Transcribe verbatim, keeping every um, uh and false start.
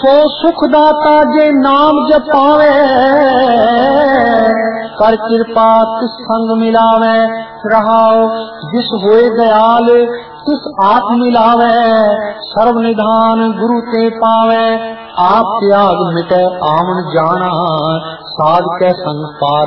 सो सुखदाता जे नाम जपावे, कर कृपा तिस संग मिलावे। रहाओ जिस होए दयाल तिस आप मिलावे, सर्व निधान गुरु ते पावे। आप त्याग मिटे आमन जाना, साध के संग पार